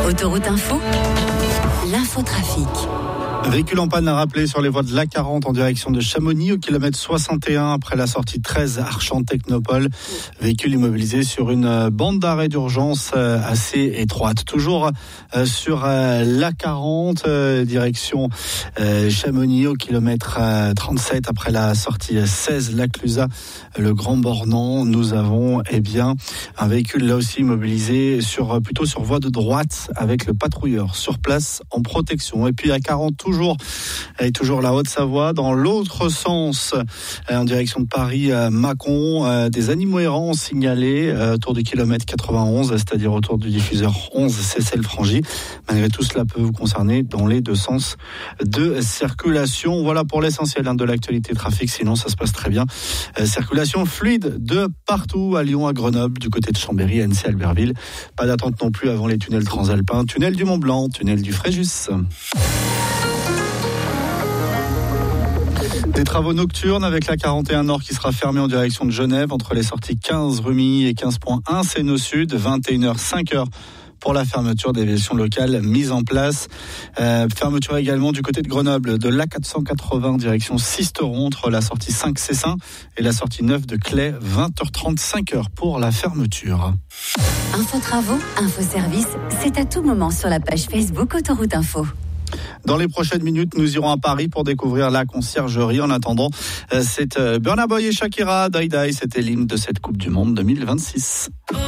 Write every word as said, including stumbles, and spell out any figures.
Autoroute Info, l'infotrafic. Véhicule en panne à rappeler sur les voies de l'A quarante en direction de Chamonix au kilomètre soixante et un après la sortie treize Archamps-Technopole. Véhicule immobilisé sur une bande d'arrêt d'urgence assez étroite. Toujours sur l'A quarante direction Chamonix au kilomètre trente-sept après la sortie seize Laclusaz, le Grand Bornand. Nous avons eh bien un véhicule là aussi immobilisé sur plutôt sur voie de droite avec le patrouilleur sur place en protection. Et puis à quarante toujours Toujours, et toujours la Haute-Savoie, dans l'autre sens, en direction de Paris, Mâcon, des animaux errants signalés autour du kilomètre quatre-vingt-onze, c'est-à-dire autour du diffuseur onze Seyssel-Frangy. Malgré tout, cela peut vous concerner dans les deux sens de circulation. Voilà pour l'essentiel hein, de l'actualité trafic, sinon ça se passe très bien. Euh, circulation fluide de partout, à Lyon, à Grenoble, du côté de Chambéry, à Annecy, Albertville. Pas d'attente non plus avant les tunnels transalpins, tunnel du Mont-Blanc, tunnel du Fréjus. Des travaux nocturnes avec l'A quarante et un Nord qui sera fermé en direction de Genève entre les sorties quinze Rumilly et quinze point un Sénaux Sud, vingt et une heures cinq heures pour la fermeture des versions locales mises en place. Euh, fermeture également du côté de Grenoble de l'A quatre cent quatre-vingts direction Sisteron entre la sortie cinq Cessin et la sortie neuf de Claye, vingt heures trente, cinq heures pour la fermeture. Info travaux, info service, c'est à tout moment sur la page Facebook Autoroute Info. Dans les prochaines minutes, nous irons à Paris pour découvrir la conciergerie. En attendant, c'est Burna Boy et Shakira, Die Die. C'était l'hymne de cette Coupe du Monde deux mille vingt-six.